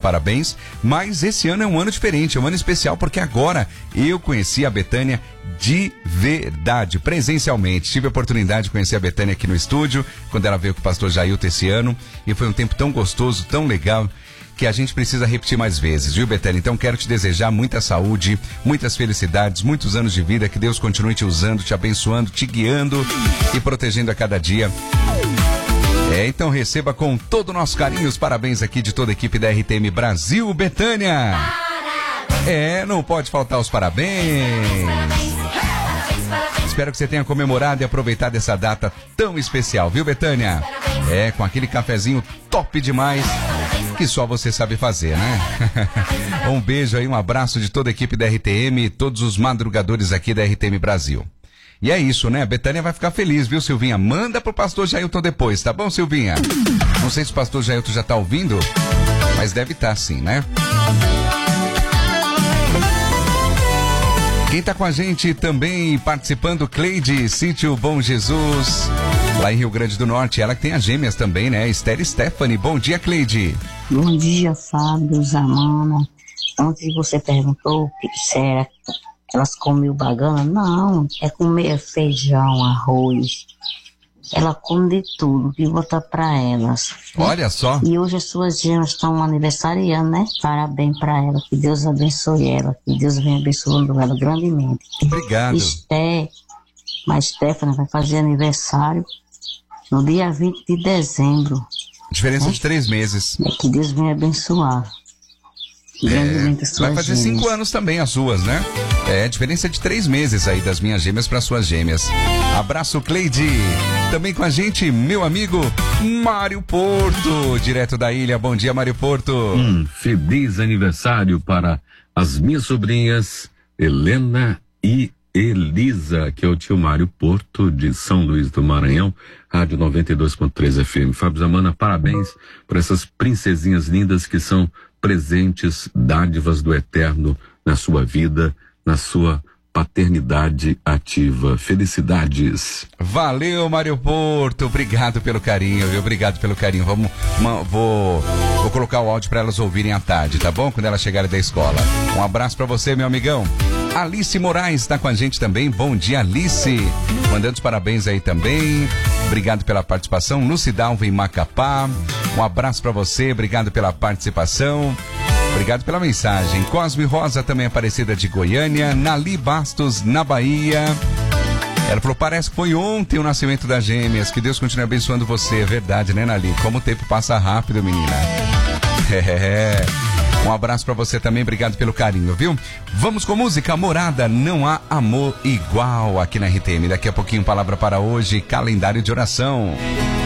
parabéns, mas esse ano é um ano diferente, é um ano especial, porque agora eu conheci a Bethânia de verdade, presencialmente. Tive a oportunidade de conhecer a Bethânia aqui no estúdio, quando ela veio com o pastor Jailton esse ano, e foi um tempo tão gostoso, tão legal, que a gente precisa repetir mais vezes, viu, Bethânia? Então quero te desejar muita saúde, muitas felicidades, muitos anos de vida, que Deus continue te usando, te abençoando, te guiando e protegendo a cada dia. Então receba com todo o nosso carinho os parabéns aqui de toda a equipe da RTM Brasil, Bethânia. Não pode faltar os parabéns. Espero que você tenha comemorado e aproveitado essa data tão especial, viu, Bethânia? Com aquele cafezinho top demais, que só você sabe fazer, né? Um beijo aí, um abraço de toda a equipe da RTM e todos os madrugadores aqui da RTM Brasil. E é isso, né? A Bethânia vai ficar feliz, viu, Silvinha? Manda pro pastor Jailton depois, tá bom, Silvinha? Não sei se o pastor Jailton já tá ouvindo, mas deve estar sim, né? Quem tá com a gente também participando, Cleide, Sítio Bom Jesus, lá em Rio Grande do Norte. Ela que tem as gêmeas também, né? Esther e Stephanie. Bom dia, Cleide. Bom dia, Fábio, Zamana. Ontem você perguntou se era elas comem bagana. Não, é comer feijão, arroz. Ela come de tudo, que botar pra elas. Olha só. E hoje as suas gêmeas estão aniversariando, né? Parabéns pra ela, que Deus abençoe ela, que Deus venha abençoando ela grandemente. Obrigado. Mas Stephanie vai fazer aniversário no dia 20 de dezembro. Diferença de 3 meses. Que Deus venha abençoar. Vai fazer 5 anos também as suas, né? Diferença de 3 meses aí das minhas gêmeas para suas gêmeas. Abraço, Cleide. Também com a gente, meu amigo Mário Porto, direto da ilha. Bom dia, Mário Porto. Feliz aniversário para as minhas sobrinhas Helena e Elisa, que é o tio Mário Porto, de São Luís do Maranhão, Rádio 92.3 FM. Fábio Zamana, parabéns por essas princesinhas lindas que são presentes, dádivas do Eterno na sua vida, na sua paternidade ativa. Felicidades. Valeu, Mário Porto. Obrigado pelo carinho, viu? Obrigado pelo carinho. Vou colocar o áudio para elas ouvirem à tarde, tá bom? Quando elas chegarem da escola. Um abraço para você, meu amigão. Alice Moraes está com a gente também. Bom dia, Alice. Mandando os parabéns aí também. Obrigado pela participação. Lucidalva em Macapá. Um abraço para você. Obrigado pela participação. Obrigado pela mensagem. Cosme Rosa, também Aparecida de Goiânia. Nali Bastos, na Bahia. Ela falou, parece que foi ontem o nascimento das gêmeas. Que Deus continue abençoando você. É verdade, né, Nali? Como o tempo passa rápido, menina. Um abraço pra você também, obrigado pelo carinho, viu? Vamos com música Morada, Não Há Amor Igual aqui na RTM. Daqui a pouquinho, palavra para hoje, calendário de oração.